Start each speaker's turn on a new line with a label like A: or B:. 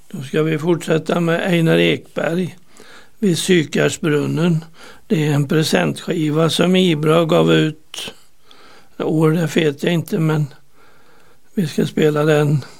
A: Då ska vi fortsätta med Einar Ekberg vid Sykarsbrunnen. Det är en presentskiva som Ibra gav ut. År det vet jag inte, men vi ska spela den.